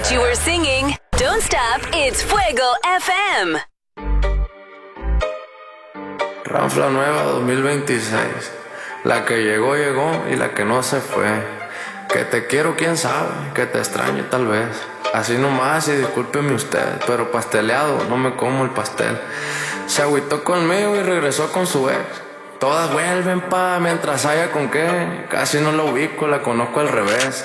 what you were singing. Don't stop, it's Fuego FM. Ranfla nueva 2026. La que llegó, llegó y la que no se fue. Que te quiero, quién sabe, que te extraño tal vez. Así nomás y discúlpeme usted, pero pasteleado, no me como el pastel. Se agüitó conmigo y regresó con su ex. Todas vuelven mientras haya con qué. Casi no la ubico, la conozco al revés.